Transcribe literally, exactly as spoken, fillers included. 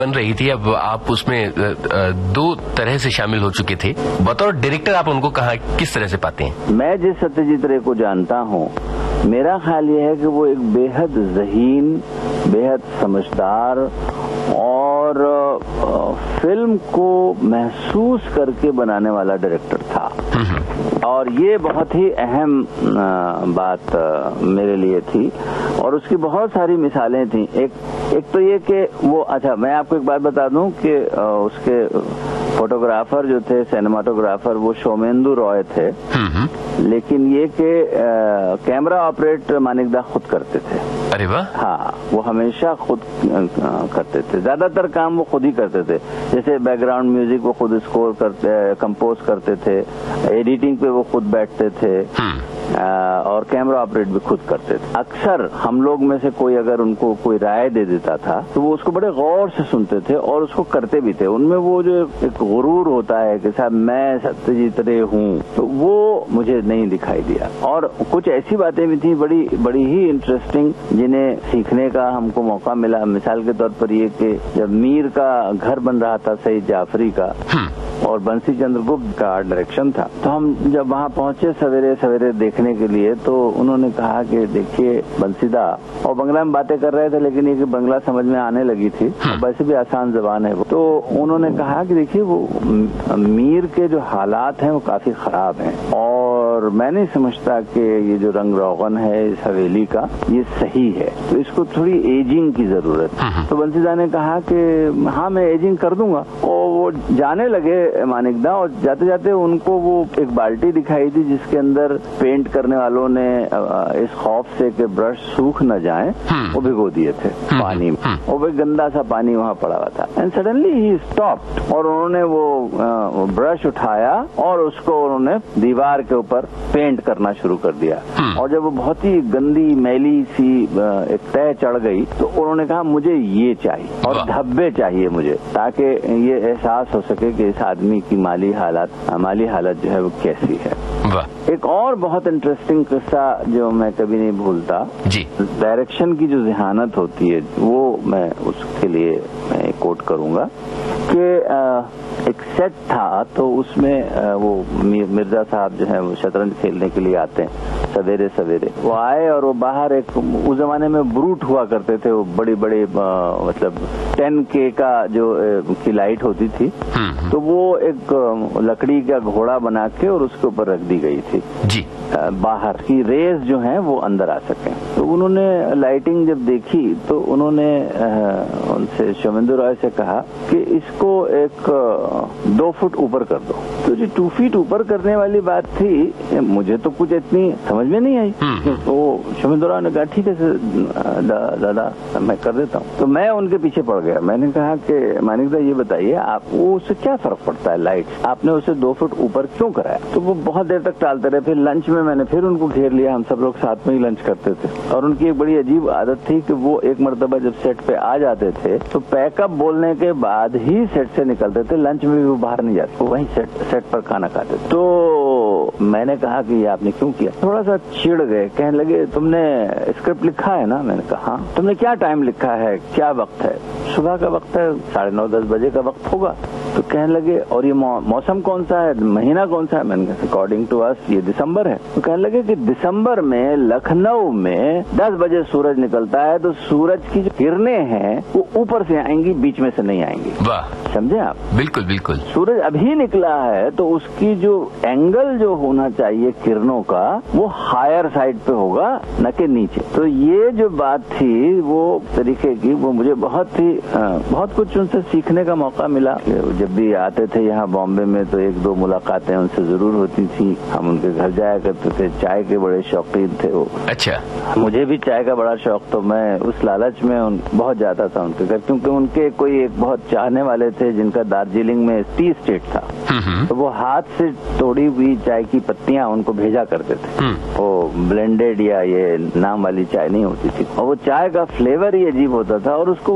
बन रही थी, अब आप उसमें दो तरह से शामिल हो चुके थे। बतौर डायरेक्टर आप उनको कहाँ किस तरह से पाते हैं? मैं जिस सत्यजीत रे को जानता हूँ, मेरा ख्याल ये है कि वो एक बेहद ज़हीन, बेहद समझदार और फिल्म को महसूस करके बनाने वाला डायरेक्टर था। और ये बहुत ही अहम बात मेरे लिए थी और उसकी बहुत सारी मिसालें थी। एक एक तो ये कि वो, अच्छा मैं आपको एक बात बता दूं कि उसके फोटोग्राफर जो थे, सिनेमाटोग्राफर, वो सोमेंदु रॉय थे, लेकिन ये कि कैमरा ऑपरेट मानिकदा खुद करते थे। अरे वाह। हाँ, वो हमेशा खुद करते थे, ज्यादातर काम वो खुद ही करते थे। जैसे बैकग्राउंड म्यूजिक वो खुद स्कोर करते, कंपोज करते थे, एडिटिंग पे वो खुद बैठते थे और कैमरा ऑपरेट भी खुद करते थे। अक्सर हम लोग में से कोई अगर उनको कोई राय दे देता था तो वो उसको बड़े गौर से सुनते थे और उसको करते भी थे। उनमें वो जो एक गुरूर होता है कि साहब मैं सत्यजीत रे हूँ, तो वो मुझे नहीं दिखाई दिया। और कुछ ऐसी बातें भी थी बड़ी बड़ी ही इंटरेस्टिंग, जिन्हें सीखने का हमको मौका मिला। मिसाल के तौर पर ये कि जब मीर का घर बन रहा था सईद जाफरी का और बंसी चंद्रगुप्त का डायरेक्शन था, तो हम जब वहाँ पहुंचे सवेरे सवेरे देखने के लिए, तो उन्होंने कहा कि देखिए बंसीदा, और बंगला में बातें कर रहे थे लेकिन ये कि बंगला समझ में आने लगी थी, वैसे भी आसान जबान है वो। तो उन्होंने कहा कि देखिए वो मीर के जो हालात हैं वो काफी खराब हैं और मैं नहीं समझता कि ये जो रंग रोगन है इस हवेली का ये सही है, तो इसको थोड़ी एजिंग की जरूरत है। तो बंसीदा ने कहा कि हाँ मैं एजिंग कर दूंगा। और वो जाने लगे मानिकदा, और जाते जाते उनको वो एक बाल्टी दिखाई दी जिसके अंदर पेंट करने वालों ने इस खौफ से कि ब्रश सूख न जाए वो भिगो दिए थे पानी में, और वो गंदा सा पानी वहाँ पड़ा हुआ था। एंड सडनली ही स्टॉप्ड और उन्होंने वो ब्रश उठाया और उसको उन्होंने दीवार के ऊपर पेंट करना शुरू कर दिया। और जब वो बहुत ही गंदी मैली सी एक तह चढ़ गई तो उन्होंने कहा मुझे ये चाहिए और धब्बे चाहिए मुझे, ताकि ये एहसास हो सके कि इस आदमी की माली हालत माली हालत जो है वो कैसी है। एक और बहुत इंटरेस्टिंग किस्सा जो मैं कभी नहीं भूलता जी, डायरेक्शन की जो जहानत होती है वो मैं उसके लिए मैं कोट करूंगा कि एक सेट था, तो उसमें वो मिर्जा साहब जो है वो शतरंज खेलने के लिए आते हैं सवेरे सवेरे। वो आए और वो बाहर एक, उस जमाने में ब्रूट हुआ करते थे, वो बड़ी बड़ी मतलब टेन के का जो की लाइट होती थी, तो वो एक लकड़ी का घोड़ा बना के और उसके ऊपर रख दी गई थी जी, बाहर की रेज जो है वो अंदर आ सके। तो उन्होंने लाइटिंग जब देखी तो उन्होंने उनसे सोमेंदु रॉय से कहा कि इसको एक दो फुट ऊपर कर दो। तो जो टू फीट ऊपर करने वाली बात थी, मुझे तो कुछ इतनी समझ में नहीं आई। तो सोमेंदु रॉय ने कहा ठीक है दादा मैं कर देता हूँ। तो मैं उनके पीछे पड़ गया। मैंने कहा कि मानिकदा ये बताइए आप, वो उससे क्या फर्क पड़ता है लाइट, आपने उसे दो फुट ऊपर क्यों कराया? तो वो बहुत देर तक टालते रहे। फिर लंच में मैंने फिर उनको घेर लिया, हम सब लोग साथ में ही लंच करते थे। और उनकी एक बड़ी अजीब आदत थी कि वो एक मर्तबा जब सेट पे आ जाते थे तो पैकअप बोलने के बाद ही सेट से निकलते थे, लंच में भी वो बाहर नहीं जाते, वहीं सेट सेट पर खाना खाते थे। तो मैंने कहा कि ये आपने क्यों किया? थोड़ा सा चिढ़ गए, कहने लगे तुमने स्क्रिप्ट लिखा है ना? मैंने कहा हाँ। तुमने क्या टाइम लिखा है, क्या वक्त है? सुबह का वक्त है, साढ़े नौ दस बजे का वक्त होगा। तो कहने लगे और ये मौसम कौन सा है, महीना कौन सा है? मैंने कहा अकॉर्डिंग टू अस ये दिसंबर है। तो कहने लगे कि दिसंबर में लखनऊ में दस बजे सूरज निकलता है, तो सूरज की जो किरणें हैं वो ऊपर से आएंगी, बीच में से नहीं आएंगी। वाह, समझे आप? बिल्कुल बिल्कुल। सूरज अभी निकला है तो उसकी जो एंगल जो होना चाहिए किरणों का वो हायर साइड पे होगा, न कि नीचे। तो ये जो बात थी वो तरीके की, वो मुझे बहुत ही बहुत कुछ उनसे सीखने का मौका मिला। जब भी आते थे यहाँ बॉम्बे में तो एक दो मुलाकातें उनसे जरूर होती थी। हम उनके घर जाया करते थे, चाय के बड़े शौकीन थे वो। अच्छा। मुझे भी चाय का बड़ा शौक, तो मैं उस लालच में उन, बहुत जाता था उनके घर, क्योंकि उनके कोई एक बहुत चाहने वाले थे जिनका दार्जिलिंग में टी स्टेट था, तो वो हाथ से तोड़ी हुई चाय की पत्तियां उनको भेजा करते थे। वो ब्लेंडेड या ये नाम वाली चाय नहीं होती थी, और वो चाय का फ्लेवर ही अजीब होता था और उसको